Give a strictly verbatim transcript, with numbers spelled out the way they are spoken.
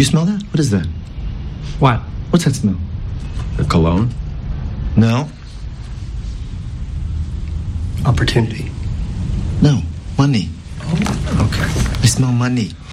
You smell that? What is that? What? What's that smell? The cologne? No. Opportunity. No. Money. Oh, okay. I smell money.